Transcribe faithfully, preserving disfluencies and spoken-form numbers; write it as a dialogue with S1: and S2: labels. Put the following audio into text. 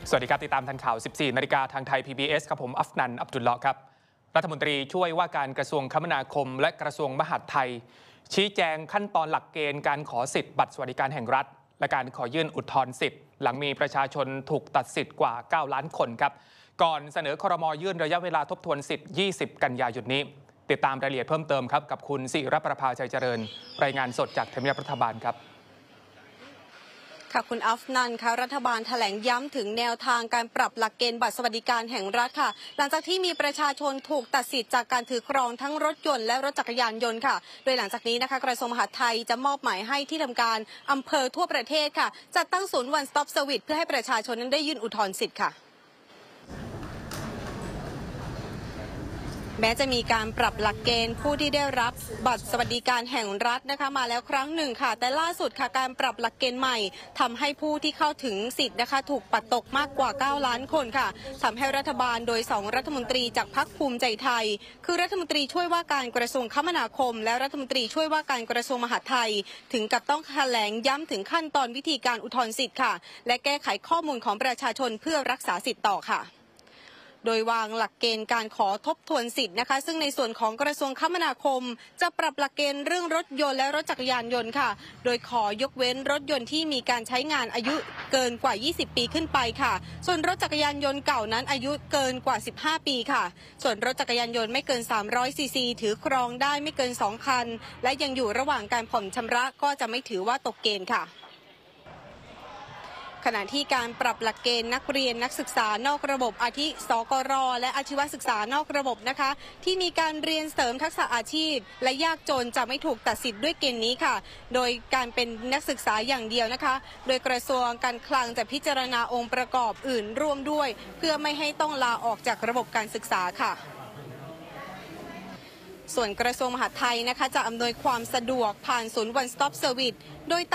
S1: สวัสดีครับติดตามทันข่าว สิบสี่ นาฬิกาทางไทย พี บี เอส ครับผมอัฟนันอับดุลเลาะห์ครับรัฐมนตรีช่วยว่าการกระทรวงคมนาคมและกระทรวงมหาดไทยชี้แจงขั้นตอนหลักเกณฑ์การขอสิทธิ์บัตรสวัสดิการแห่งรัฐและการขอยื่นอุทธรณ์สิทธิ์หลังมีประชาชนถูกตัดสิทธิ์กว่าเก้าล้านคนครับก่อนเสนอครม.ยื่นระยะเวลาทบทวนสิทธิ์ยี่สิบกันยายนนี้ติดตามรายละเอียดเพิ่มเติมครับกับคุณศิรประภาชัยเจริญรายงานสดจากทำเนียบรัฐบาลครับ
S2: ค่ะคุณอัฟนันค่ะรัฐบาลแถลงย้ำถึงแนวทางการปรับหลักเกณฑ์บัตรสวัสดิการแห่งรัฐค่ะหลังจากที่มีประชาชนถูกตัดสิทธิ์จากการถือครองทั้งรถยนต์และรถจักรยานยนต์ค่ะโดยหลังจากนี้นะคะกระทรวงมหาดไทยจะมอบหมายให้ที่ทำการอำเภอทั่วประเทศค่ะจัดตั้งศูนย์ One Stop Service เพื่อให้ประชาชนนั้นได้ยื่นอุทธรณ์สิทธิ์ค่ะแม้จะมีการปรับหลักเกณฑ์ผู้ที่ได้รับบัตรสวัสดิการแห่งรัฐนะคะมาแล้วครั้งหนึ่งค่ะแต่ล่าสุดค่ะการปรับหลักเกณฑ์ใหม่ทำให้ผู้ที่เข้าถึงสิทธิ์นะคะถูกปัดตกมากกว่าเก้าล้านคนค่ะทำให้รัฐบาลโดยสองรัฐมนตรีจากพรรคภูมิใจไทยคือรัฐมนตรีช่วยว่าการกระทรวงคมนาคมและรัฐมนตรีช่วยว่าการกระทรวงมหาดไทยถึงกับต้องแถลงย้ำถึงขั้นตอนวิธีการอุทธรณ์สิทธิ์ค่ะและแก้ไขข้อมูลของประชาชนเพื่อรักษาสิทธิ์ต่อค่ะโดยวางหลักเกณฑ์การขอทบทวนสิทธิ์นะคะซึ่งในส่วนของกระทรวงคมนาคมจะปรับหลักเกณฑ์เรื่องรถยนต์และรถจักรยานยนต์ค่ะโดยขอยกเว้นรถยนต์ที่มีการใช้งานอายุเกินกว่ายี่สิบปีขึ้นไปค่ะส่วนรถจักรยานยนต์เก่านั้นอายุเกินกว่าสิบห้าปีค่ะส่วนรถจักรยานยนต์ไม่เกินสามร้อยซีซีถือครองได้ไม่เกินสองคันและยังอยู่ระหว่างการผ่อนชำระก็จะไม่ถือว่าตกเกณฑ์ค่ะขณะที่การปรับหลักเกณฑ์นักเรียนนักศึกษานอกระบบอาทิสกรและอาชีวศึกษานอกระบบนะคะที่มีการเรียนเสริมทักษะอาชีพและยากจนจะไม่ถูกตัดสิทธิ์ด้วยเกณฑ์นี้ค่ะโดยการเป็นนักศึกษาอย่างเดียวนะคะโดยกระทรวงการคลังจะพิจารณาองค์ประกอบอื่นร่วมด้วยเพื่อไม่ให้ต้องลาออกจากระบบการศึกษาค่ะส่วนกระทรวงมหาดไทยนะคะจะอำนวยความสะดวกผ่านศูนย์ One Stop Service โดย